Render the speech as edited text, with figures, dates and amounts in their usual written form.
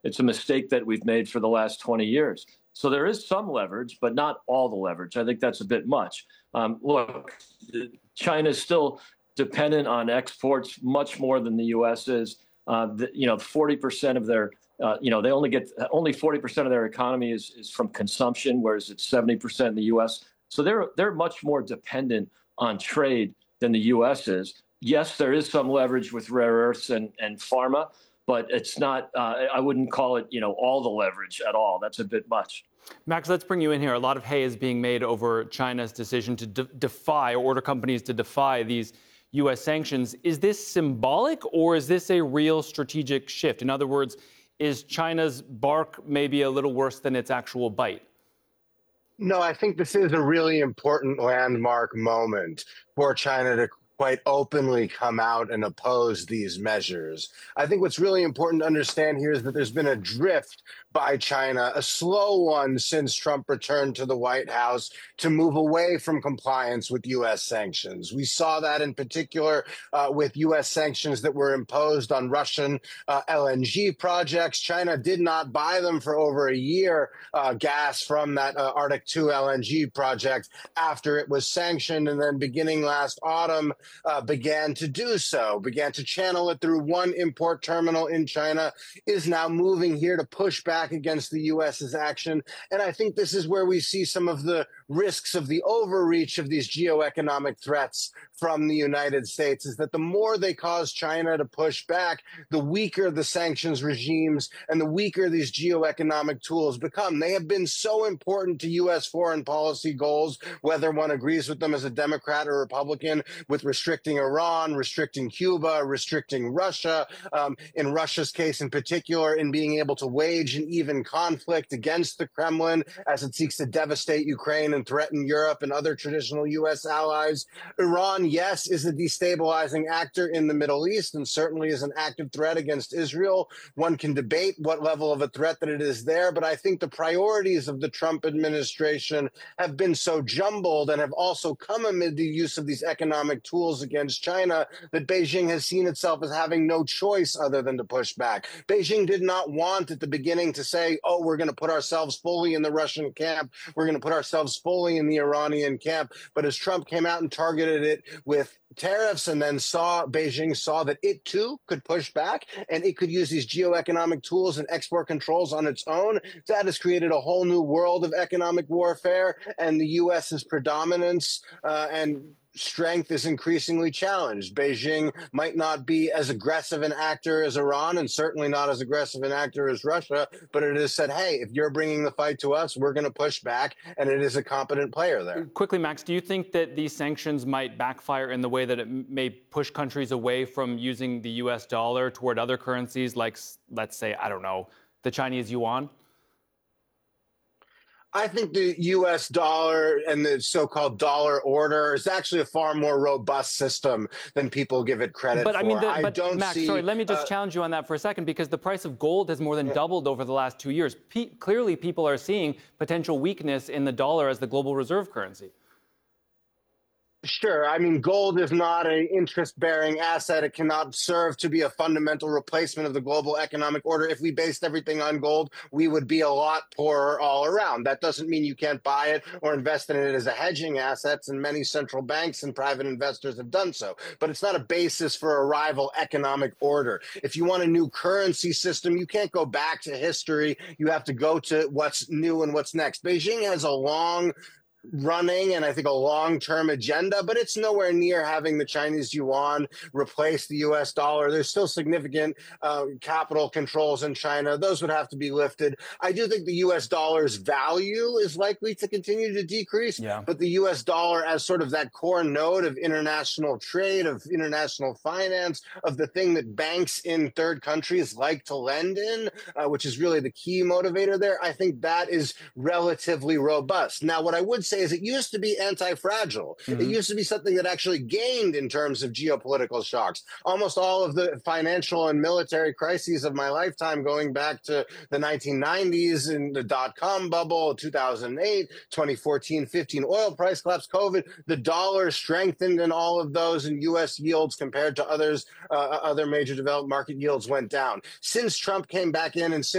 It's a mistake that we've made for the last 20 years. So there is some leverage, but not all the leverage. I think that's a bit much. Look, China is still dependent on exports much more than the U.S. is. 40% of their, they only get only 40% of their economy is from consumption, whereas it's 70% in the U.S. So they're much more dependent on trade than the U.S. is. Yes, there is some leverage with rare earths and pharma, but it's not. I wouldn't call it, all the leverage at all. That's a bit much. Max, let's bring you in here. A lot of hay is being made over China's decision to defy or order companies to defy these U.S. sanctions. Is this symbolic or is this a real strategic shift? In other words, is China's bark maybe a little worse than its actual bite? No, I think this is a really important landmark moment for China to quite openly come out and oppose these measures. I think what's really important to understand here is that there's been a drift by China, a slow one since Trump returned to the White House, to move away from compliance with U.S. sanctions. We saw that in particular with U.S. sanctions that were imposed on Russian LNG projects. China did not buy them for over a year, gas from that Arctic 2 LNG project after it was sanctioned, and then beginning last autumn, began to do so, began to channel it through one import terminal in China, is now moving here to push back against the U.S.'s action. And I think this is where we see some of the risks of the overreach of these geoeconomic threats from the United States, is that the more they cause China to push back, the weaker the sanctions regimes and the weaker these geoeconomic tools become. They have been so important to U.S. foreign policy goals, whether one agrees with them as a Democrat or Republican, with restricting Iran, restricting Cuba, restricting Russia, in Russia's case in particular, in being able to wage an even conflict against the Kremlin as it seeks to devastate Ukraine and threaten Europe and other traditional U.S. allies. Iran, yes, is a destabilizing actor in the Middle East and certainly is an active threat against Israel. One can debate what level of a threat that it is there, but I think the priorities of the Trump administration have been so jumbled and have also come amid the use of these economic tools against China that Beijing has seen itself as having no choice other than to push back. Beijing did not want at the beginning to say, oh, we're going to put ourselves fully in the Russian camp, we're going to put ourselves fully in the Iranian camp. But as Trump came out and targeted it with tariffs and then Beijing saw that it too could push back and it could use these geoeconomic tools and export controls on its own, that has created a whole new world of economic warfare, and the U.S.'s predominance and strength is increasingly challenged. Beijing might not be as aggressive an actor as Iran and certainly not as aggressive an actor as Russia, but it has said, hey, if you're bringing the fight to us, we're going to push back, and it is a competent player there. Quickly, Max, do you think that these sanctions might backfire in the way that it may push countries away from using the U.S. dollar toward other currencies like, let's say, I don't know, the Chinese yuan? I think the U.S. dollar and the so-called dollar order is actually a far more robust system than people give it credit for. I mean, Max, sorry, let me just challenge you on that for a second, because the price of gold has more than doubled over the last 2 years. Clearly, people are seeing potential weakness in the dollar as the global reserve currency. Sure. I mean, gold is not an interest-bearing asset. It cannot serve to be a fundamental replacement of the global economic order. If we based everything on gold, we would be a lot poorer all around. That doesn't mean you can't buy it or invest in it as a hedging asset, and many central banks and private investors have done so. But it's not a basis for a rival economic order. If you want a new currency system, you can't go back to history. You have to go to what's new and what's next. Beijing has a long running and I think a long-term agenda, but it's nowhere near having the Chinese yuan replace the U.S. dollar. There's still significant capital controls in China. Those would have to be lifted. I do think the U.S. dollar's value is likely to continue to decrease, but the U.S. dollar as sort of that core node of international trade, of international finance, of the thing that banks in third countries like to lend in, which is really the key motivator there, I think that is relatively robust. Now, what I would say is it used to be anti-fragile. It used to be something that actually gained in terms of geopolitical shocks. Almost all of the financial and military crises of my lifetime, going back to the 1990s and the dot-com bubble, 2008, 2014-15 oil price collapse, COVID, the dollar strengthened in all of those, and U.S. yields compared to other major developed market yields went down. Since Trump came back in and since